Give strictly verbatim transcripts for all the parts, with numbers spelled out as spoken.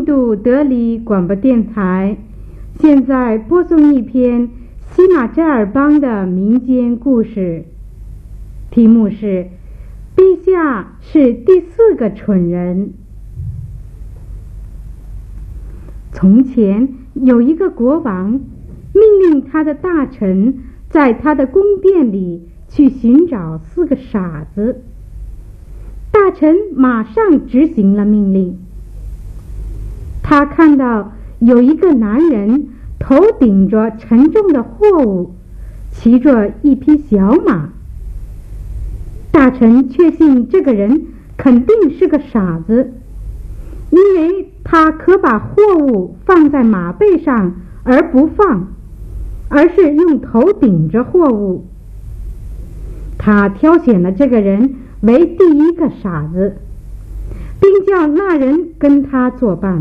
度德里广播电台现在播送一篇西马扎尔邦的民间故事，题目是《陛下是第四个蠢人》。从前有一个国王，命令他的大臣在他的宫殿里去寻找四个傻子。大臣马上执行了命令。他看到有一个男人头顶着沉重的货物，骑着一匹小马。大臣确信这个人肯定是个傻子，因为他可把货物放在马背上而不放，而是用头顶着货物。他挑选了这个人为第一个傻子，并叫那人跟他作伴。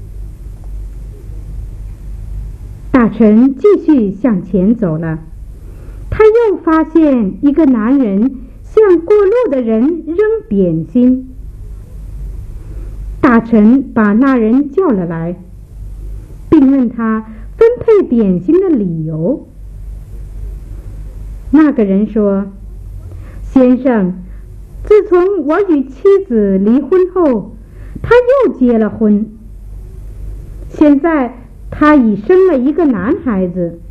大臣继续向前走了，他又发现一个男人向过路的人扔点心。大臣把那人叫了来，并问他分配点心的理由。那个人说：先生，自从我与妻子离婚后，他又结了婚。现在他已生了一个男孩子，